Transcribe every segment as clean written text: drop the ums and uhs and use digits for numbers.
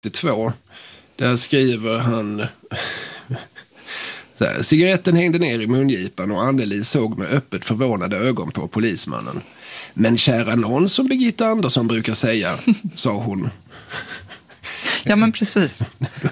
1982, där skriver han så här: cigaretten hängde ner i mungipan och Anneli såg med öppet förvånade ögon på polismannen. Men kära någon, som Birgitta Andersson brukar säga, sa hon. Ja, men precis.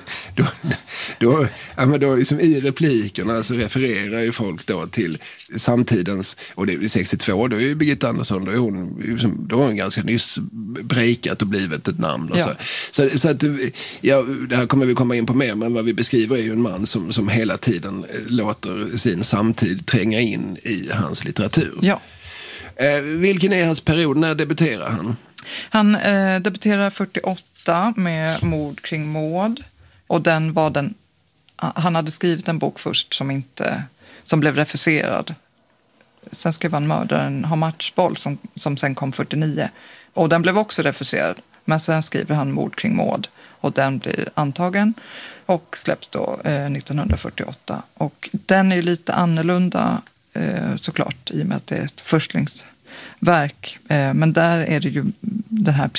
Då liksom i replikerna så refererar ju folk då till samtidens, och det är 62, då är ju Birgitta Andersson, då är hon ganska nyss breakat och blivit ett namn. Och Ja. Så att, ja, det här kommer vi komma in på mer, men vad vi beskriver är ju en man som hela tiden låter sin samtid tränga in i hans litteratur. Ja. Vilken är hans period? När debuterar han? Han debuterar 48 med Mord kring Maud. Och han hade skrivit en bok först som blev refuserad. Sen skrev han Mördaren har matchboll som sen kom 49. Och den blev också refuserad. Men sen skriver han Mord kring Maud. Och den blir antagen och släpps då 1948. Och den är lite annorlunda såklart, i och med att det är ett förstlingsverk. Men där är det ju den här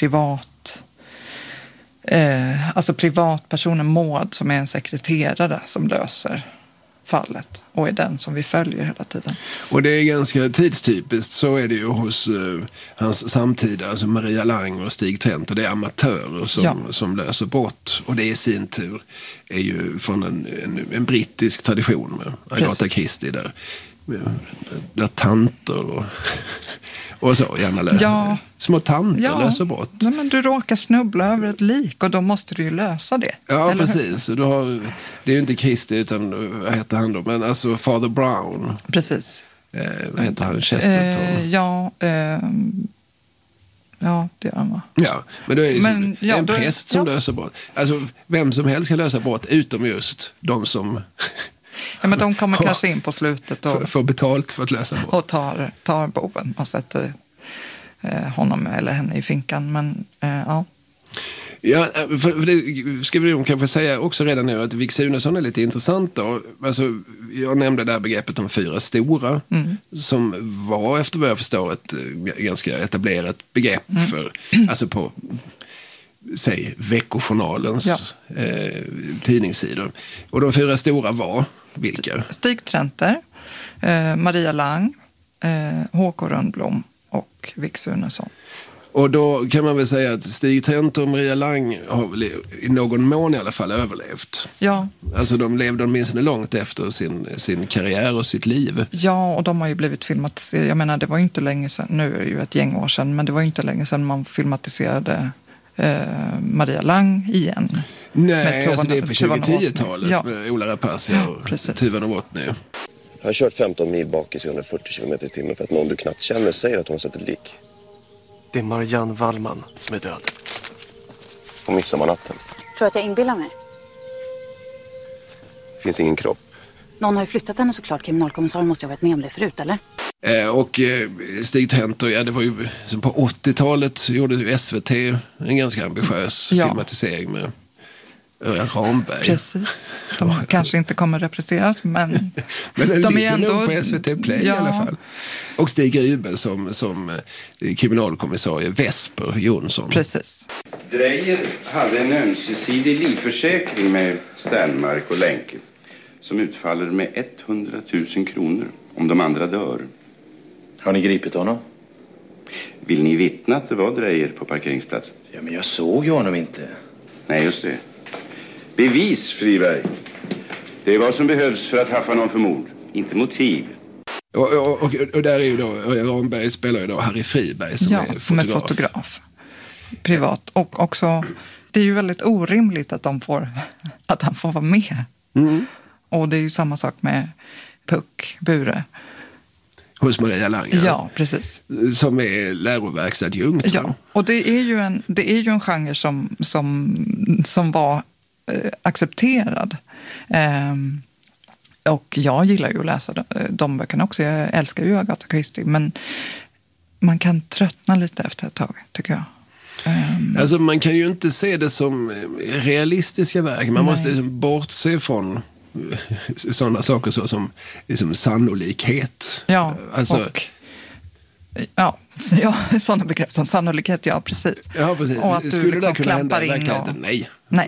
privatpersonen Maud som är en sekreterare som löser fallet och är den som vi följer hela tiden. Och det är ganska tidstypiskt, så är det ju hos hans samtida, alltså Maria Lang och Stig Trent, och det är amatörer som löser brott. Och det i sin tur är ju från en brittisk tradition med Agatha Christie där tanter och så gärna löser. Små tanter löser brott. Ja, men du råkar snubbla över ett lik och då måste du ju lösa det. Ja, precis. Det är ju inte Christie utan, vad heter han då? Men alltså Father Brown. Precis. Vad heter han? Chesterton? Ja, det gör han, va? Ja, men då är det en präst som löser brott. Alltså, vem som helst kan lösa brott, utom just de som... Ja, men de kommer kanske in på slutet och får betalt för att lösa brott. Och tar boven och sätter honom eller henne i finkan. Men ja. Ja, för det ska vi kanske säga också redan nu att Vik Sunesson är lite intressant då. Alltså, jag nämnde där begreppet de 4 stora som var, efter vad jag förstår, ett ganska etablerat begrepp för, alltså på, säg, Veckojournalens tidningssidor. Och de 4 stora var vilka? Stig Trenter, Maria Lang, H.K. Rönnblom och Vik Sunesson. Och då kan man väl säga att Stig Trenter och Maria Lang har i någon mån i alla fall överlevt. Ja. Alltså de levde åtminstone långt efter sin karriär och sitt liv. Ja, och de har ju blivit filmatiserade. Jag menar, det var ju inte länge sedan, nu är det ju ett gäng år sedan, men det var ju inte länge sedan man filmatiserade Maria Lang igen. Nej, alltså det är på 2010-talet med Ola Rapace och Tuva Novotny. Jag har kört 15 mil bak i 140 km i timmen för att någon du knappt känner säger att hon har sett ett lik. Det är Marianne Wallman som är död. På midsommarnatten. Tror att jag inbillar mig? Finns ingen kropp. Någon har ju flyttat henne såklart. Kriminalkommissarien måste ha varit med om det förut, eller? Och Stig Trenter, det var ju som på 80-talet gjorde ju SVT en ganska ambitiös filmatisering med Örjan Ramberg. Precis. De kanske inte kommer representeras, men de är ändå på SVT Play i alla fall. Och Stig Rybe som kriminalkommissarie Vesper Jonsson. Precis. Dreyer hade en ömsesidig livförsäkring med Sternmark och Länke som utfaller med 100 000 kronor om de andra dör. Har ni gripit honom? Vill ni vittna att det var Dreyer på parkeringsplatsen? Ja, men jag såg ju honom inte. Nej, just det. Bevis, Friberg. Det är vad som behövs för att haffa någon för mord, inte motiv. Och där är ju då Örjan Ramberg spelar ju då Harry Friberg som är fotograf. Privat. Och också, det är ju väldigt orimligt att han får vara med. Mm. Och det är ju samma sak med Puck Bure. Hos Maria Lang. Ja, precis. Som är läroverksadjunkt. Ja, och det är ju en genre som var accepterad. Och jag gillar ju att läsa de böckerna också. Jag älskar ju Agatha Christie. Men man kan tröttna lite efter ett tag, tycker jag. Alltså man kan ju inte se det som realistiska verk. Man måste liksom bortse från sådana saker så som liksom sannolikhet. Ja, alltså, sådana begrepp som sannolikhet, ja precis. Ja, precis. Och att du skulle liksom det kunna hända klampar i verkligheten? in Nej. Nej.